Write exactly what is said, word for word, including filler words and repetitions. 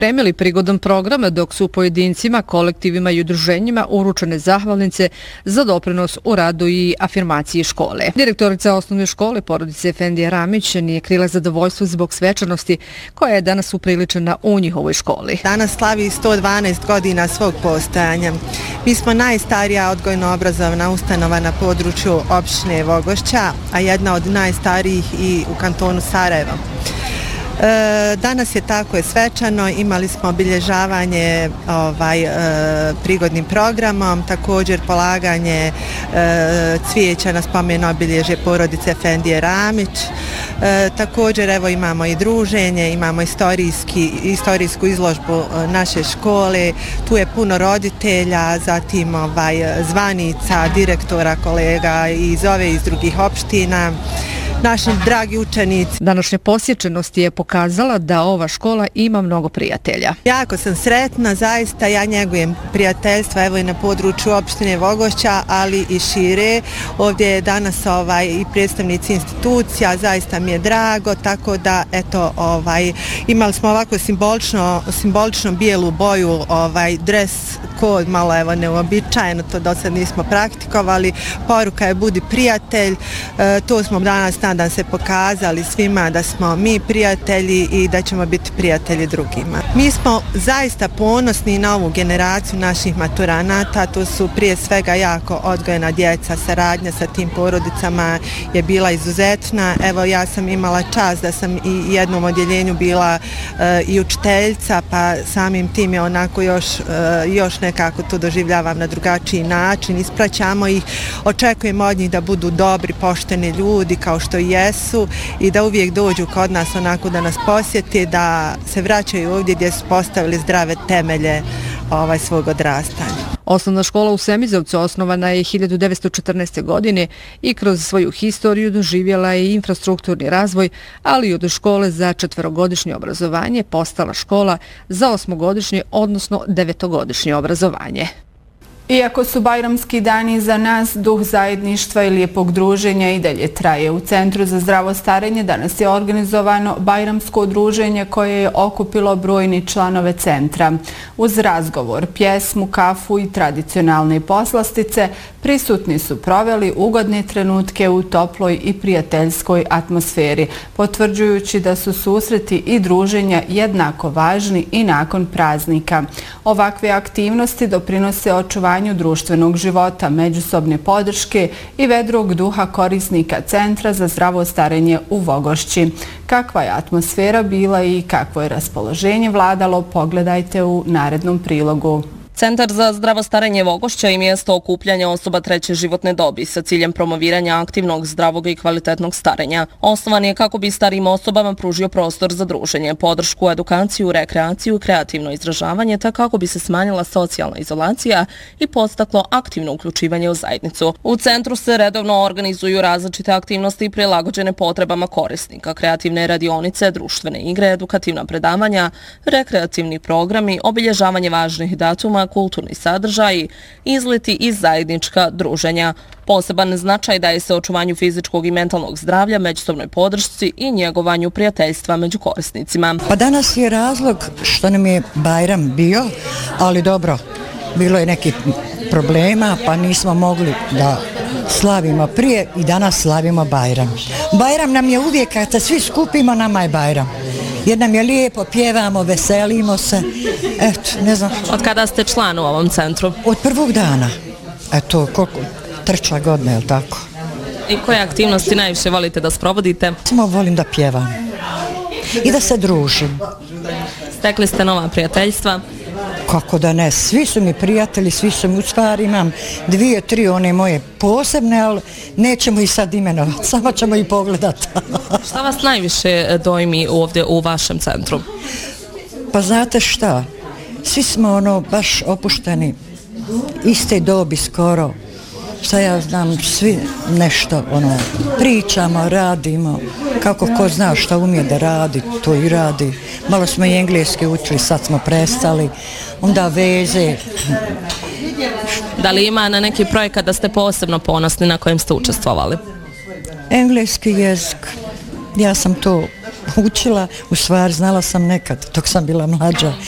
Premili prigodan program, dok su pojedincima, kolektivima i udruženjima uručene zahvalnice za doprinos u radu i afirmaciji škole. Direktorica osnovne škole porodice Efendija Ramić nije krila zadovoljstvo zbog svečanosti koja je danas upriličena u njihovoj školi. Danas slavi sto dvanaest godina svog postojanja. Mi smo najstarija odgojno-obrazovna ustanova na području opštine Vogošća, a jedna od najstarijih i u kantonu Sarajevo. E, danas je tako je svečano, imali smo obilježavanje ovaj, e, prigodnim programom, također polaganje e, cvijeća na spomen obilježje porodice Efendije Ramić, e, također evo imamo i druženje, imamo istorijski, istorijsku izložbu naše škole, tu je puno roditelja, zatim ovaj, zvanica, direktora, kolega iz ove iz drugih opština, naši dragi učenici. Današnja posjećenost je pokazala da ova škola ima mnogo prijatelja. Jako sam sretna, zaista ja njegujem prijateljstva evo i na području opštine Vogošća, ali i šire. Ovdje je danas ovaj, i predstavnici institucija, zaista mi je drago, tako da eto, ovaj, imali smo ovako simbolično, simbolično bijelu boju, ovaj, dres kod, malo evo neuobičajeno, to do sad nismo praktikovali. Poruka je budi prijatelj, e, to smo danas nadam se pokazali svima da smo mi prijatelji i da ćemo biti prijatelji drugima. Mi smo zaista ponosni na ovu generaciju naših maturanata, to su prije svega jako odgojena djeca, saradnja sa tim porodicama je bila izuzetna. Evo ja sam imala čast da sam i jednom odjeljenju bila e, i učiteljica, pa samim tim je onako još, e, još nekako to doživljavam na drugačiji način, ispraćamo ih, očekujemo od njih da budu dobri, pošteni ljudi kao što jesu i da uvijek dođu kod nas onako da nas posjeti, da se vraćaju ovdje gdje su postavili zdrave temelje ovaj, svog odrastanja. Osnovna škola u Semizovcu osnovana je hiljadu devetsto četrnaeste. godine i kroz svoju historiju doživjela je infrastrukturni razvoj, ali i od škole za četverogodišnje obrazovanje postala škola za osmogodišnje, odnosno devetogodišnje obrazovanje. Iako su bajramski dani za nas, duh zajedništva i lijepog druženja i dalje traje. U Centru za zdravo starenje danas je organizovano bajramsko druženje koje je okupilo brojni članove centra. Uz razgovor, pjesmu, kafu i tradicionalne poslastice prisutni su proveli ugodne trenutke u toploj i prijateljskoj atmosferi, potvrđujući da su susreti i druženja jednako važni i nakon praznika. Ovakve aktivnosti doprinose očuvanju društvenog života, međusobne podrške i vedrog duha korisnika Centra za zdravo starenje u Vogošći. Kakva je atmosfera bila i kakvo je raspoloženje vladalo, pogledajte u narednom prilogu. Centar za zdravo starenje Vogošća je mjesto okupljanja osoba treće životne dobi sa ciljem promoviranja aktivnog, zdravog i kvalitetnog starenja. Osnovan je kako bi starijim osobama pružio prostor za druženje, podršku, edukaciju, rekreaciju, kreativno izražavanje, tako kako bi se smanjila socijalna izolacija i podstaklo aktivno uključivanje u zajednicu. U centru se redovno organizuju različite aktivnosti prilagođene potrebama korisnika, kreativne radionice, društvene igre, edukativna predavanja, rekreativni programi, obilježavanje važnih datuma, kulturni sadržaji, izleti i zajednička druženja. Poseban značaj daje se očuvanju fizičkog i mentalnog zdravlja, međusobnoj podršci i njegovanju prijateljstva među korisnicima. Pa danas je razlog što nam je Bajram bio, ali dobro, bilo je neki problema pa nismo mogli da slavimo prije i danas slavimo Bajram. Bajram nam je uvijek, kad se svi skupimo, nama je Bajram. Jer nam je lijepo, pjevamo, veselimo se. Eto, ne znam. Od kada ste član u ovom centru? Od prvog dana. Eto, koliko? Treća godina, je li tako? I koje aktivnosti najviše volite da sprovodite? Samo volim da pjevam. I da se družim. Stekli ste nova prijateljstva? Kako da ne, svi su mi prijatelji, svi su mi, u stvari imam dvije, tri one moje posebne, ali nećemo ih sad imenovati, samo ćemo ih pogledati. Šta vas najviše dojmi ovdje u vašem centru? Pa znate šta, svi smo ono baš opušteni, iste dobi skoro, šta ja znam, svi nešto ono, pričamo, radimo, kako ko zna šta umije da radi, to i radi. Malo smo i engleski učili, sad smo prestali, onda veze. Da li ima na neki projekat da ste posebno ponosni na kojem ste učestvovali? Engleski jezik, ja sam to učila, u stvari znala sam nekad, dok sam bila mlađa,